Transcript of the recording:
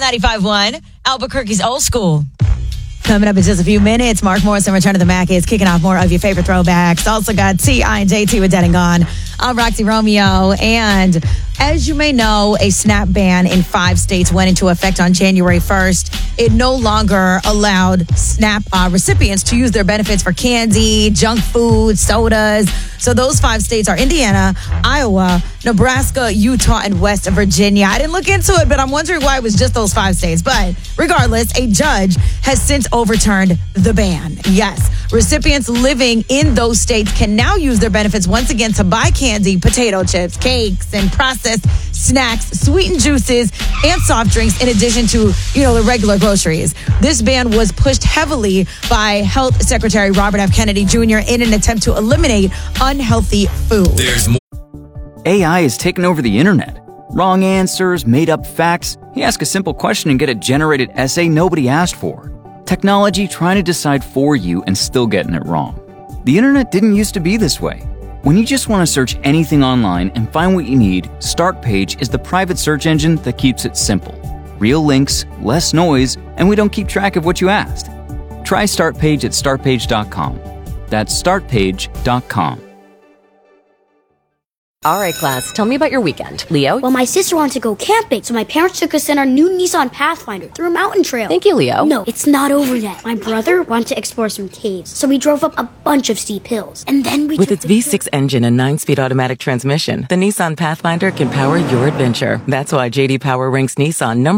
95.1, Albuquerque's Old School. Coming up in just a few minutes, Mark Morrison, Return of the Mac is kicking off more of your favorite throwbacks. Also got T.I. and JT with Dead and Gone. I'm Roxy Romeo. And as you may know, a SNAP ban in 5 states went into effect on January 1st. It no longer allowed SNAP recipients to use their benefits for candy, junk food, sodas. So those 5 states are Indiana, Iowa, Nebraska, Utah, and West Virginia. I didn't look into it, but I'm wondering why it was just those 5 states. But regardless, a judge has since overturned the ban. Yes, recipients living in those states can now use their benefits once again to buy candy, potato chips, cakes, and processed snacks, sweetened juices, and soft drinks, in addition to, the regular groceries. This ban was pushed heavily by Health Secretary Robert F. Kennedy Jr. in an attempt to eliminate unhealthy food. AI is taking over the internet. Wrong answers, made up facts. You ask a simple question and get a generated essay nobody asked for. Technology trying to decide for you and still getting it wrong. The internet didn't used to be this way. When you just want to search anything online and find what you need, Startpage is the private search engine that keeps it simple. Real links, less noise, and we don't keep track of what you asked. Try Startpage at startpage.com. That's startpage.com. All right, class, tell me about your weekend. Leo? Well, my sister wanted to go camping, so my parents took us in our new Nissan Pathfinder through a mountain trail. Thank you, Leo. No, it's not over yet. My brother wanted to explore some caves, so we drove up a bunch of steep hills. And then we With its V6 engine and 9-speed automatic transmission, the Nissan Pathfinder can power your adventure. That's why J.D. Power ranks Nissan number